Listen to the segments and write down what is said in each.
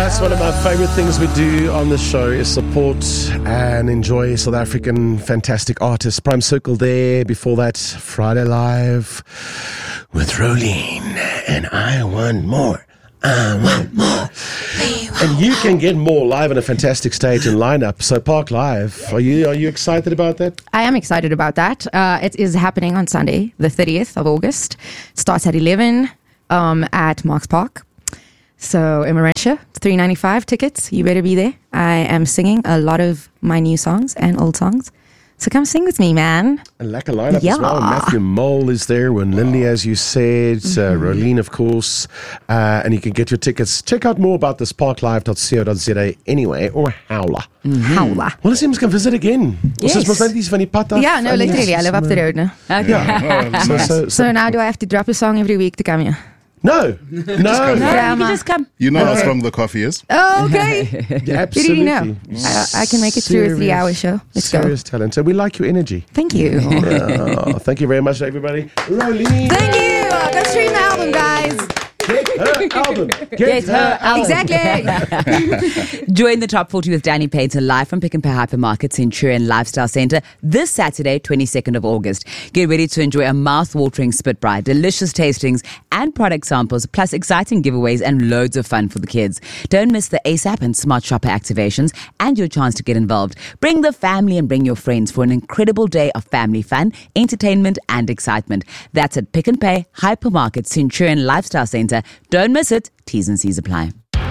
That's one of my favorite things we do on the show is support and enjoy South African fantastic artists. Prime Circle there. Before that, Friday Live with Rolene. And I want more. I want more. And you can get more live on a fantastic stage and lineup. So Park Live, are you excited about that? I am excited about that. It is happening on Sunday, the 30th of August. It starts at 11 at Marks Park. So in Mauritius, $3.95 tickets. You better be there. I am singing a lot of my new songs and old songs. So come sing with me, man. And like a lineup as well. Matthew Mole is there, Win Lindy, as you said, Rolene, of course. And you can get your tickets. Check out more about this, parklive.co.za anyway, or Howler. Howler. Well, let's come visit again. Yes. Yeah, no, literally. I live up the road now. Okay. Yeah. So now do I have to drop a song every week to come here? No. You can just come. You know how strong the coffee is? Oh, okay. Absolutely. You know. I can make it through a 3-hour show. Let's go. Serious talent. So we like your energy. Thank you. Thank you very much, everybody. Rolene. Thank you. Go stream the album, guys. Get her album. Get her album. Exactly. Join the Top 40 with Danny Painter live from Pick n Pay Hypermarket Centurion Lifestyle Centre this Saturday, 22nd of August. Get ready to enjoy a mouth-watering spit bride, delicious tastings and product samples, plus exciting giveaways and loads of fun for the kids. Don't miss the ASAP and Smart Shopper activations and your chance to get involved. Bring the family and bring your friends for an incredible day of family fun, entertainment and excitement. That's at Pick n Pay Hypermarket Centurion Lifestyle Centre. Don't miss it. T's and C's apply.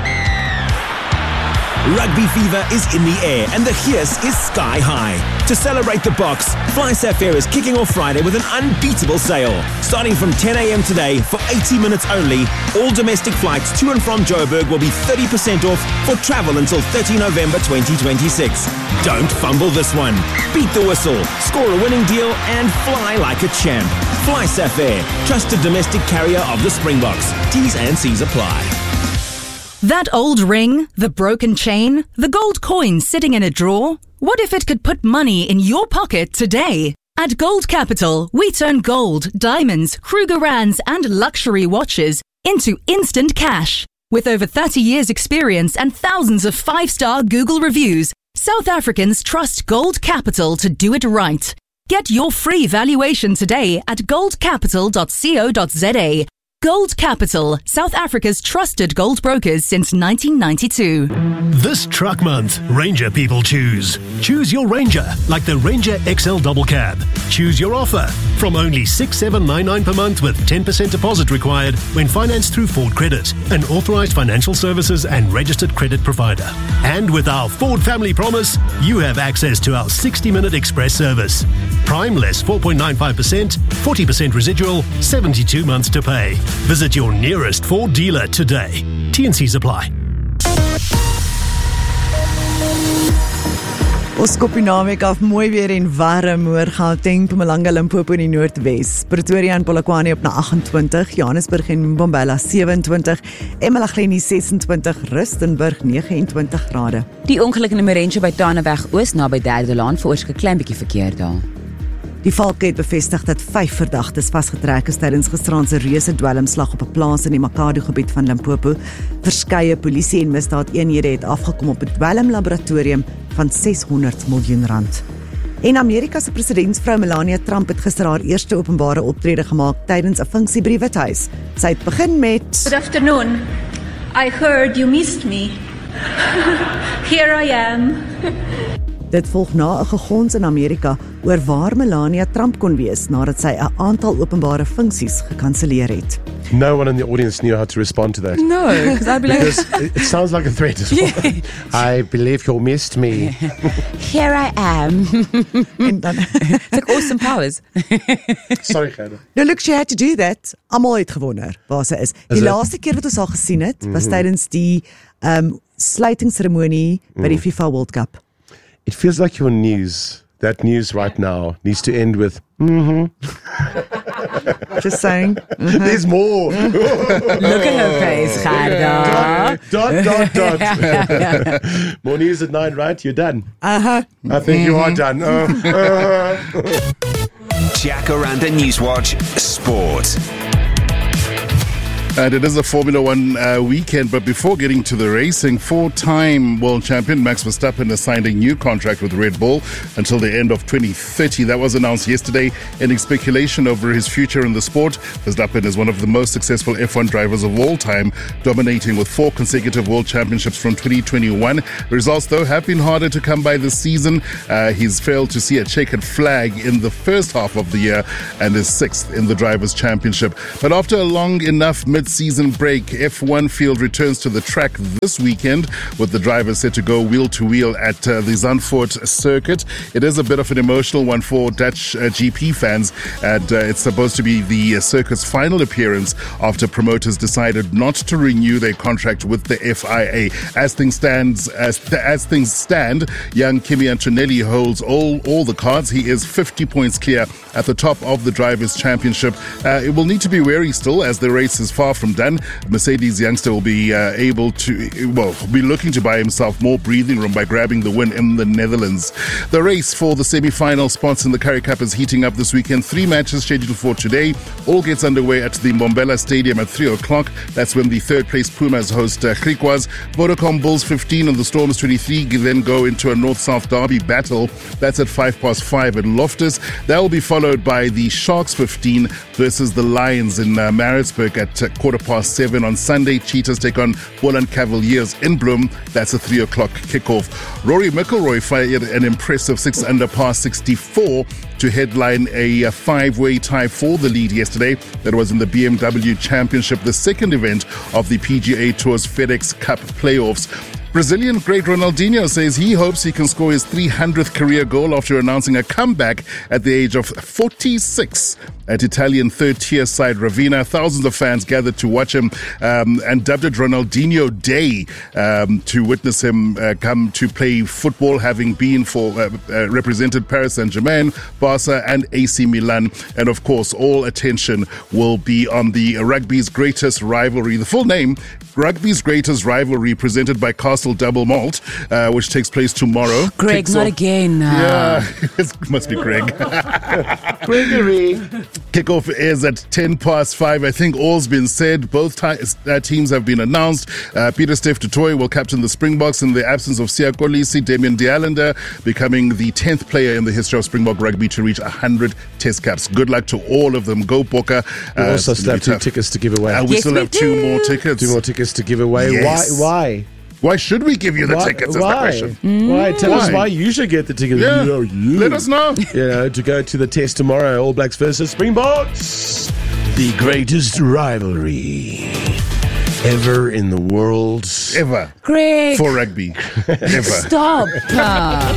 Rugby fever is in the air and the hiss is sky high. To celebrate the Boks, FlySafair is kicking off Friday with an unbeatable sale. Starting from 10 a.m. today for 80 minutes only, all domestic flights to and from Joburg will be 30% off for travel until 30 November 2026. Don't fumble this one. Beat the whistle, score a winning deal and fly like a champ. FlySafair, trusted domestic carrier of the Springboks. T's and C's apply. That old ring, the broken chain, the gold coin sitting in a drawer. What if it could put money in your pocket today? At Gold Capital, we turn gold, diamonds, Krugerrands and luxury watches into instant cash. With over 30 years experience and thousands of 5-star Google reviews, South Africans trust Gold Capital to do it right. Get your free valuation today at goldcapital.co.za. Gold Capital, South Africa's trusted gold brokers since 1992. This truck month, Ranger people choose. Choose your Ranger, like the Ranger XL Double Cab. Choose your offer from only $6,799 per month with 10% deposit required when financed through Ford Credit, an authorized financial services and registered credit provider. And with our Ford Family Promise, you have access to our 60-minute express service. Prime less 4.95%, 40% residual, 72 months to pay. Visit your nearest Ford dealer today. T&Cs apply. Ons kop die naweek af mooi weer en warm oor Gauteng, Mpumalanga, Limpopo in die Noordwes. Pretoria en Polokwane op na 28, Johannesburg en Mbombela 27, eMalahleni 26, Rustenburg 29 grade. Die ongeluk in Mauritius by Taneweg Oos naby Derde Laan veroorsaak 'n klein bietjie verkeer daar. Die valke het bevestig dat 5 verdagtes vasgetrek is tydens gisteraand se reuse dwelmslag op 'n plaas in die Makado gebied van Limpopo. Verskeie polisie en misdaadeenhede het afgekom op 'n dwelmlaboratorium van R600 miljoen. En Amerika se presidentsvrou Melania Trump het gister haar eerste openbare optrede gemaak tydens 'n funksie by die Withuis. Sy het begin met: Good afternoon. I heard you missed me. Here I am. Dit volg na 'n gegons in Amerika oor waar Melania Trump kon wees nadat sy 'n aantal openbare funksies gekanselleer het. No one in the audience knew how to respond to that. No, because I'd be like... Because it sounds like a threat as well. I believe you missed me. Here I am. En dan, It's like Austin Powers. Sorry, Gerda. nou look, she had to do that. Almal het gewonder waar sy is. Die laaste keer wat ons haar gesien het, was tydens die sluitingsseremonie by die FIFA World Cup. It feels like your news, that news right now, needs to end with, Just saying. There's more. Look at her face, Gerda. Dot. More news at 9, right? You're done. I think you are done. Jacaranda Newswatch Sport. And it is a Formula One weekend, but before getting to the racing, four-time world champion Max Verstappen has signed a new contract with Red Bull until the end of 2030. That was announced yesterday, ending speculation over his future in the sport. Verstappen is one of the most successful F1 drivers of all time, dominating with 4 consecutive world championships from 2021. Results, though, have been harder to come by this season. He's failed to see a checkered flag in the first half of the year and is 6th in the Drivers' Championship. But after a long enough mid-season break, F1 field returns to the track this weekend, with the drivers set to go wheel-to-wheel at the Zandvoort circuit. It is a bit of an emotional one for Dutch GP fans, and it's supposed to be the circuit's final appearance after promoters decided not to renew their contract with the FIA. As things stand, young Kimi Antonelli holds all the cards. He is 50 points clear at the top of the Drivers' Championship. It will need to be wary still, as the race is far from done. Mercedes youngster will be be looking to buy himself more breathing room by grabbing the win in the Netherlands. The race for the semi-final spots in the Currie Cup is heating up this weekend. 3 matches scheduled for today. All gets underway at the Mbombela Stadium at 3 o'clock. That's when the third place Pumas host Griquas. Vodacom Bulls 15 and the Storms 23 then go into a North-South derby battle. That's at 5:05 at Loftus. That will be followed by the Sharks 15 versus the Lions in Maritzburg at 7:15 on Sunday. Cheetahs take on Boland Cavaliers in Bloem. That's a 3 o'clock kickoff. Rory McIlroy fired an impressive 6 under par 64 to headline a 5-way tie for the lead yesterday. That was in the BMW Championship, the second event of the PGA Tour's FedEx Cup playoffs. Brazilian great Ronaldinho says he hopes he can score his 300th career goal after announcing a comeback at the age of 46 at Italian third-tier side Ravenna. Thousands of fans gathered to watch him and dubbed it Ronaldinho Day to witness him come to play football, having been represented Paris Saint-Germain, Barca and AC Milan. And of course, all attention will be on the rugby's greatest rivalry. The full name, Rugby's Greatest Rivalry, presented by Castle Double Malt, which takes place tomorrow. Greg, not again. Yeah, it must be Greg. Gregory. Kickoff is at 5:10. I think all's been said. Both teams have been announced. Peter Steph Tutoy will captain the Springboks in the absence of Siya Kolisi. Damien Dialander becoming the 10th player in the history of Springbok rugby to reach 100 test caps. Good luck to all of them. Go Bokke. We also still have 2 tickets to give away. We still have 2 more tickets. 2 more tickets to give away. Yes. Why? Why should we give you the tickets? Is the question. Why? Tell us why you should get the tickets. Yeah. Let us know. To go to the test tomorrow. All Blacks versus Springboks. The greatest rivalry ever in the world. Ever. Greg. For rugby. Ever. Stop.